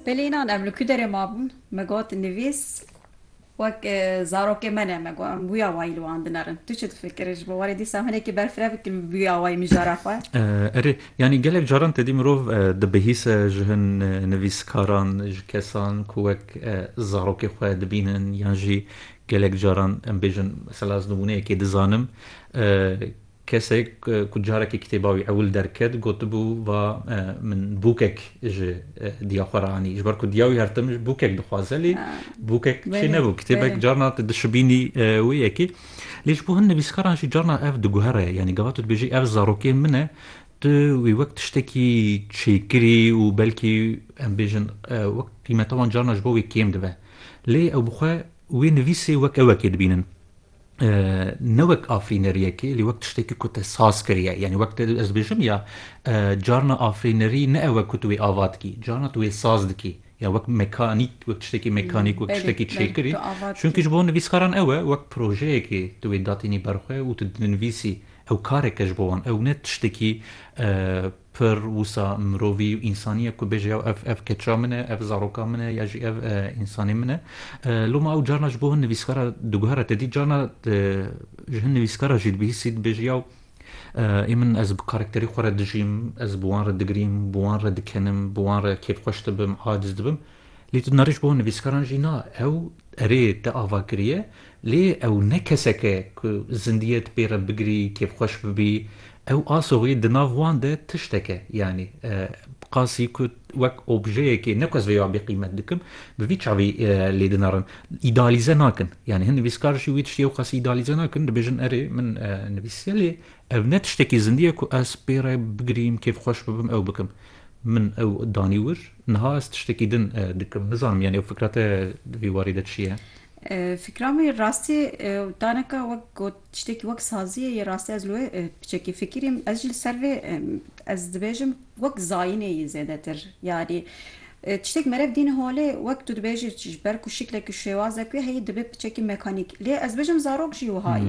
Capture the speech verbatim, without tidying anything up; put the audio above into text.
Belînan em li ku derê mabûn me got nivîs wek zarokê me ne me got bûya wayî li wan dinarin. Tu çi difikirî ji bo warê dîsa hinekî berfireh bikin bûya wayî mijara xwe? Erê yanî gelek caran tedî mirov dibihîse ji hin nivîskaran ji kesan ku wek zarokê xwe dibînin yan jî gelek caran em bêjin mesela ez nimûneyekê dizanim kesek ku carekî kitêba wî ewil derket gotibû va min bûkek ji diya xwe re anî ji ber ku diya wî her tim bûkek dixwaze lê bûkek çê Belê, nebû kitêbek belê. carna tu dişibînî wê yekî lê ji bo hin nivîskaran jî carna ev diguhere yanî gava tu dibêjî ev zarokê min e tu wî wek tiştekî çêkirî û belkî em bêjin wek qîmeta wan carna ji bo wê kêm dibe lê ew bixwe wê nivîsê wek ewekê dibînin ne wek afrîneriyekê lê wek tiştekî ku te saz kiriye yanî wek te ez dibêjim ya carna afrînerî ne ew e ku tu wê ava dikî carna tu wê saz dikî ya wek mekanîk wek tiştekî mekanîk wek Belê, tiştekî belê, çêkirî tu ava çunkî dikî. ji bo nivîskaran ew e wek projeyekê tu wê datînî ber xwe û tu dinivîsî ew karek e ji bo wan ew ne tiştekî pir wisa mirovî û însanî ye ku bêje ya ev ev keça min e ev zaroka min e ya jî ev însanî min e loma ew carna ji bo hin nivîskara diguhere tedî carna ji hin nivîskara jî dibihîsî dibêjî ya ê min ez bi karakterî xwe re dijîm ez bi wan re digirîm bi wan re dikenim bi wan re kêfxweş dibim aciz dibim lê tu dinarî ji bo hin nivîskaran jî na ew erê te ava kiriye lê ew ne kesek e ku zindiyê tu pê re bigirî kêfxweş bibî ew asoxî di nav wan de tiştek e yanî qasî ku wek objeyekê ne ku ez vê wa bêqîmet dikim bi vî çavî lê dinarin îdealîze nakin yanî hin nivîskar jî wî tiştiyê qasî îdealîze nakin dibêjin erê min nivîsiye lê ev ne tiştekî zindî ye ku ez pê re bigirîm kêfxweş bibim ew bikim min ew danî wir niha ez tiştekî din dikim nizanim yanî ew fikra te di vî warî de çi ye Fikra me rastî daneka wek got tiştekî wek saziyê yê rastî ez li wê piçekî fikirîm ez jî li ser vê ez dibêjim wek zayînê yî zêdetir yanî tiştek merev dîne holê wek tu dibêjî ji ber ku şiklekî şêwazek wê heyî dibe piçekî mekanîk lê ez dibêjim zarok jî wiha